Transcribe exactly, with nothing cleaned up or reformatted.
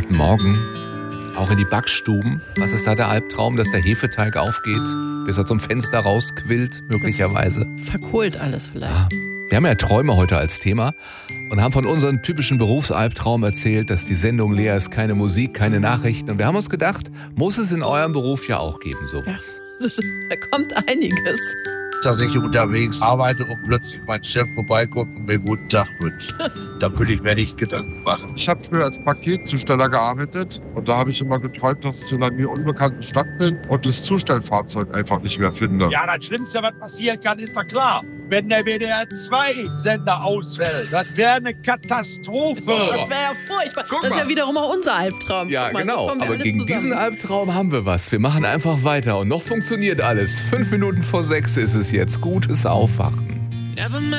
Guten Morgen. Auch in die Backstuben. Was ist da der Albtraum, dass der Hefeteig aufgeht, bis er zum Fenster rausquillt, möglicherweise? Verkohlt alles vielleicht. Ja. Wir haben ja Träume heute als Thema und haben von unserem typischen Berufsalbtraum erzählt, dass die Sendung leer ist, keine Musik, keine Nachrichten. Und wir haben uns gedacht, muss es in eurem Beruf ja auch geben, sowas. Ja, da kommt einiges. Dass ich unterwegs arbeite und plötzlich mein Chef vorbeikommt und mir guten Tag wünscht. Da würde ich mir nicht Gedanken machen. Ich habe früher als Paketzusteller gearbeitet und da habe ich immer geträumt, dass ich in einer mir unbekannten Stadt bin und das Zustellfahrzeug einfach nicht mehr finde. Ja, das Schlimmste, was passieren kann, ist doch klar. Wenn der W D R zwei Sender ausfällt, das wäre eine Katastrophe. Das wäre ja furchtbar. Guck das ist mal. ja wiederum auch unser Albtraum. Ja, Guck mal, so genau. kommen wir Aber alle gegen zusammen. diesen Albtraum haben wir was. Wir machen einfach weiter und noch funktioniert alles. Fünf Minuten vor sechs ist es jetzt. Gutes Aufwachen.